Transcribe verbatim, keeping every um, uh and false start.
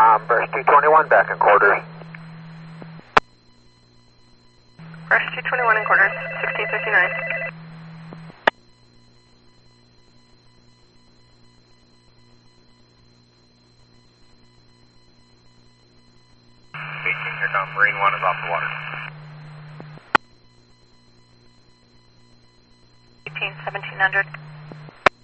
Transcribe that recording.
Um, Brush two twenty-one back in quarters. Brush two twenty-one in quarters, sixteen fifty-nine. eighteen, here comes Marine one is off the water. eighteen, seventeen hundred.